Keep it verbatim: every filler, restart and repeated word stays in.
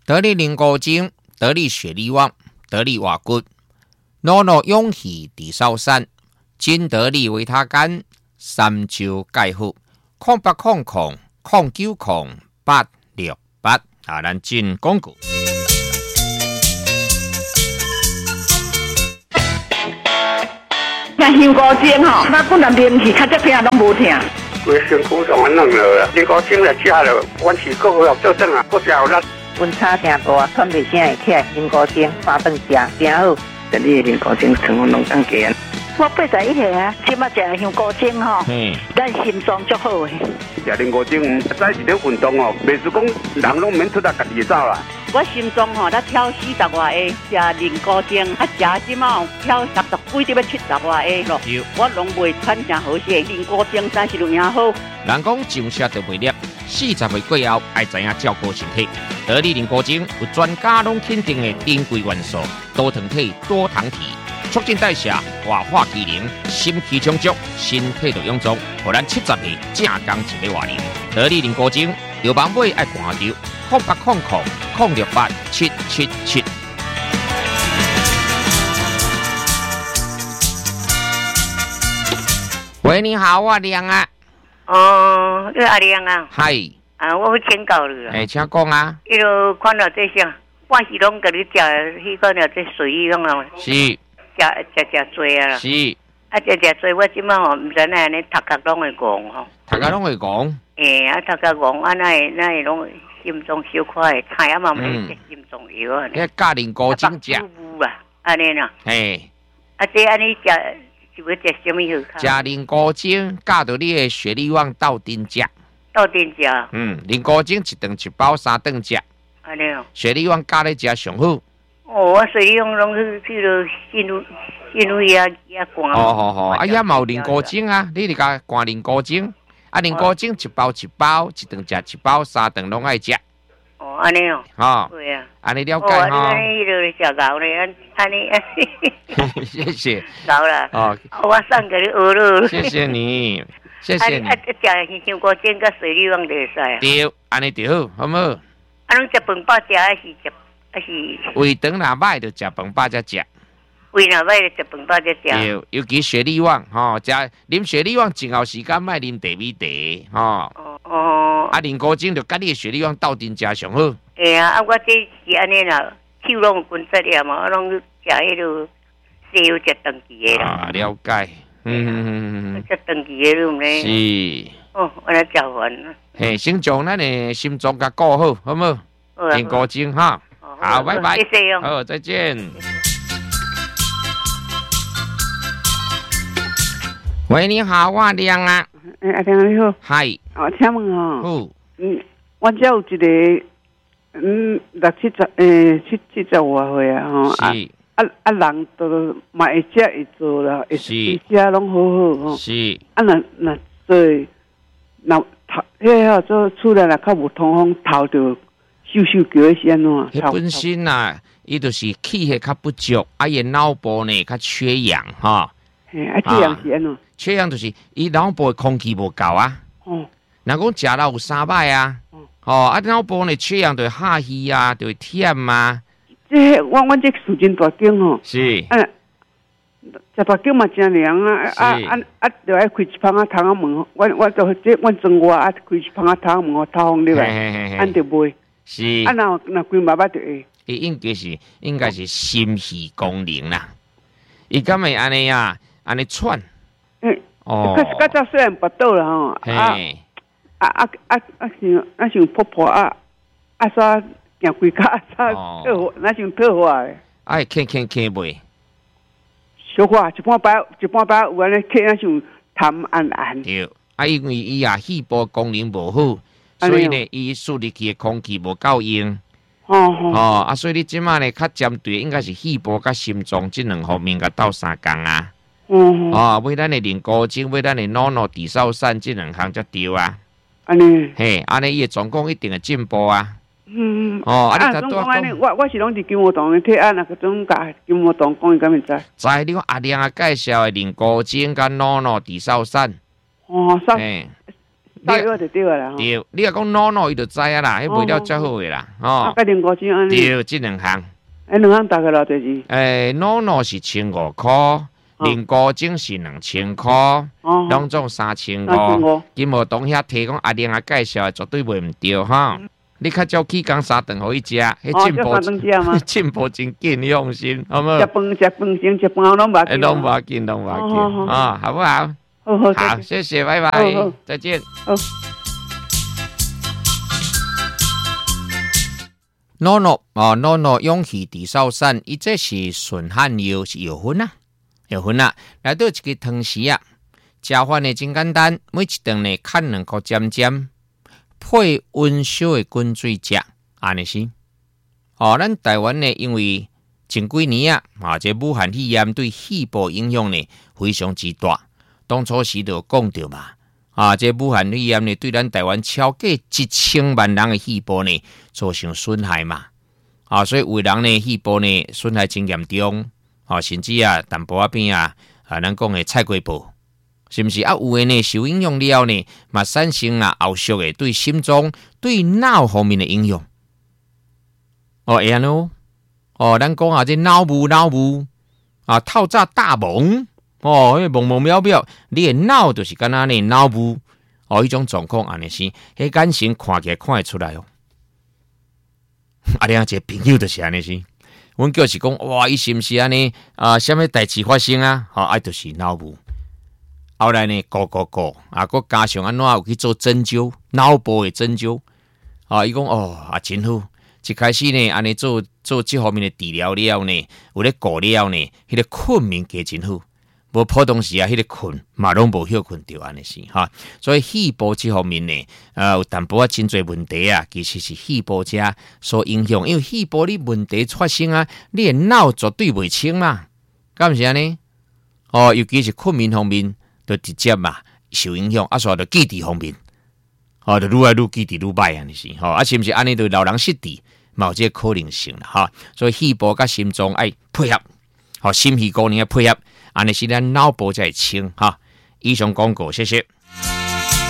得力灵高精，得力雪力旺，得力瓦骨，诺诺勇气地少山，金得力维他干，三周钙护，空八空空空九空八六八啊，咱进广告。 像香菇精吼，那本来面去，较这片拢无疼。 规身躯上安弄了，香菇精来食了，阮是够有做阵啊，够食有力。 温差真大，喘袂声会起来，香菇精八顿食真好。 这里的香菇精成分拢增加。 我八十一岁啊，即马食香菇精吼，咱心脏足好诶。 食香菇精，早是咧运动哦，袂是讲人拢免出来家己走啦。 我心脏吼，才跳四十外下，食灵菇精，啊食即马跳六十几，得要七十外下咯。我拢袂喘真好势，灵菇精真是有影好。 人讲上车就袂粒，四十岁过后爱知影照顾身体。得力灵菇精有专家拢肯定的珍贵元素，多糖体、多糖体，促进代谢、活化机能，心气充足，身体就臃肿，互咱七十岁正刚一个活龄。得力灵菇精有网买爱看着。空八空空空六八七七七。喂，你好，我亮啊。 哦，你阿亮啊？ 嗨。 啊，我要请教你啦。 哎，请讲啊。 伊就看到这些，我是拢甲你食，迄个了这水鱼拢啊。 是。 食食食多啊。 是。 啊，食食多，我即摆吼，毋知哪安尼头壳拢会戆吼。 头壳拢会戆。 诶，啊，头壳戆，啊，那会那会拢。心脏小块，菜啊嘛买食心脏药啊。 你加灵菇精食。 啊，安尼啦。 嘿。 啊，这安尼食是要食什么好？ 食灵菇精，加到你的血力旺斗阵食。 斗阵食。 嗯，灵菇精一顿一包三顿食。 安尼哦。 血力旺加咧食上好。 哦，我血力旺拢去去了心路心路也也寒。 哦好好，啊也嘛有灵菇精啊，你哋加寒灵菇精。啊，灵菇精一包一包，一顿食一包，三顿拢爱食。 哦，安尼哦。 哦。 对啊。 安尼了解哈。 哈。 哦，安尼就是食牛咧，安尼。 谢谢。 牛啦。 哦。 我送给你学了。 谢谢你，谢谢你。 啊，食香菇精甲水里旺就会使啊。 对，安尼就好，好唔好？ 啊，侬食饭饱食还是食还是？ 胃肠若歹就食饭饱才食。 胃若歹就食饭饱才食。 对，尤其雪力旺吼，食啉雪力旺前后时间莫啉茶米茶吼。 哦哦。 啊，灵菇精就甲你的雪力旺斗阵食上好。 哎呀，啊，我这是安尼啦，手拢有筋质了嘛，我拢食迄落西药食长期的啦。 啊，了解。嗯嗯嗯嗯。 食长期的咯咧。 是。 哦，我来食饭啦。 嘿，先将咱的心脏甲顾好，好唔好？ 好。 灵菇精哈。好，拜拜。 谢谢哦。 好，再见。喂，你好，我亮啊。 诶，阿亮你好。 嗨。 哦，请问哦。 好。 嗯，我只有一个，嗯，六七十诶，七七十外岁啊吼。 是。 啊啊，人都嘛会食会做啦，会食拢好好吼。 是。 啊，若若做，若头迄个做厝内若较无通风，头就嗅嗅叫是安怎？ 迄本身啊，伊就是气血较不足，啊，伊脑部呢较缺氧哈。 嘿，啊，缺氧是安怎？ 缺氧就是伊脑部的空气无够啊。哦。若讲食了有三摆啊。哦。哦，啊，脑部呢缺氧就会哈气啊，就会忝啊。 这我我这事真大惊吼。 是。 啊，食大惊嘛真凉啊！啊啊啊，就爱开一芳啊窗啊门，我我就这我装我啊开一芳啊窗啊门，透风入来，按着袂。 是。 啊，若若规麻麻就会。 伊应该是应该是心肺功能啦。伊敢会安尼啊？安尼喘。 嗯。哦。可是较早虽然跋倒啦吼。 嘿。 啊啊啊啊！像啊像婆婆啊啊煞行规脚啊煞退，那像退化诶。 哎，看看看袂。 小化一半摆一半摆有安尼看，那像痰暗暗。 对，啊，因为伊啊肺部功能无好，所以呢，伊输入去的空气无够用。哦哦。啊，所以你即马呢，较针对应该是肺部甲心脏这两方面甲斗相共啊。嗯。哦，为咱的灵菇精，为咱的诺诺地少散这两项才对啊。安尼。嘿，安尼伊的总共一定会进步啊。嗯。哦，啊，你总讲安尼，我我是拢伫金华堂的替啊，那个总甲金华堂讲伊敢会知？ 知你讲阿亮啊介绍的灵菇精甲诺诺地少散。 哦，少。 大药就对啦。 对，你若讲脑脑伊就知啊啦，迄卖了较好诶啦。哦， 啊，甲零五精安尼。 对，即两项。 哎，两项大概偌侪钱？ 诶，脑脑是千五箍，零古精是两千箍，两种三千五。金无当遐提供阿玲啊介绍，绝对袂毋对哈。你较早起工三顿互伊食，迄进步进步真紧，用心，好无？ 食饭食饭先食饭后拢无紧， 拢无紧，拢无紧，啊，好不好？ 好好， 好，谢谢，拜拜，再见。 好。 诺诺哦，诺诺勇气地少散，伊这是顺汉药，是药粉啊，药粉啊，来到一个汤匙啊，食饭呢真简单，每一顿呢砍两颗尖尖。配温烧的滚水食，安尼是。哦，咱台湾呢，因为前几年啊，啊，这武汉肺炎对细胞影响呢非常之大。当初时就讲到嘛，啊，这武汉肺炎呢对咱台湾超过一千万人的细胞呢造成损害嘛。啊，所以有人呢细胞呢损害真严重，啊，甚至啊淡薄仔边啊，啊，咱讲的菜瓜布。是不是啊？有诶呢，受影响了呢，嘛产生啊后续诶对心脏、对脑方面的影响。哦，会安咯。哦，咱讲啊，这脑雾、脑雾啊，透早大梦，哦，迄梦梦渺渺，你诶脑就是敢若呢脑雾，哦，迄种状况安尼是，迄眼神看起来看会出来哦。啊，你啊，一个朋友就是安尼是，阮就是讲，哇，伊是毋是安尼啊？啥物代志发生啊？哦，啊，就是脑雾。后来呢，go go go，啊，佮加上安怎有去做针灸，脑部的针灸，啊，伊讲哦，啊真好。一开始呢，安尼做做这方面的治疗了呢，有咧顾了呢，迄、那个困眠加真好。无普通时啊，迄、那个困嘛拢无休困着安尼是哈。所以细胞这方面呢，呃，有淡薄仔真侪问题啊，其实是细胞遮所影响。因为细胞你问题发生啊，你的脑绝对袂清嘛，敢毋是安尼？哦，尤其是困眠方面。就直接嘛受影响，啊，所以就记忆方面，哦，就愈来愈记忆愈歹安尼是，吼，啊，是毋是安尼对老人失智，嘛有这个可能性啦，哈，所以细胞甲心脏爱配合，吼，心肺功能要配合，安尼是咱脑部才会清，哈。以上广告，谢谢。